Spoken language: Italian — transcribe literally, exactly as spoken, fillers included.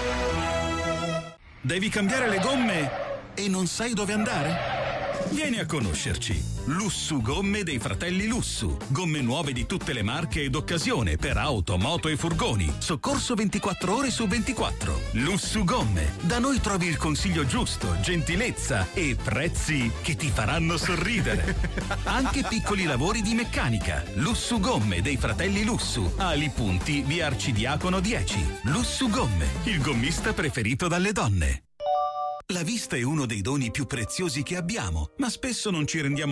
Devi cambiare le gomme e non sai dove andare? Vieni a conoscerci. Lussu Gomme dei fratelli Lussu. Gomme nuove di tutte le marche ed occasione per auto, moto e furgoni. Soccorso ventiquattro ore su ventiquattro. Lussu Gomme. Da noi trovi il consiglio giusto, gentilezza e prezzi che ti faranno sorridere. Anche piccoli lavori di meccanica. Lussu Gomme dei fratelli Lussu. Ali Punti, via Arcidiacono dieci. Lussu Gomme, il gommista preferito dalle donne. La vista è uno dei doni più preziosi che abbiamo, ma spesso non ci rendiamo